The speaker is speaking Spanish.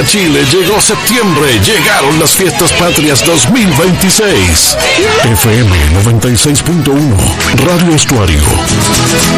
Chile, llegó septiembre, llegaron las fiestas patrias 2026. FM 96.1, Radio Estuario.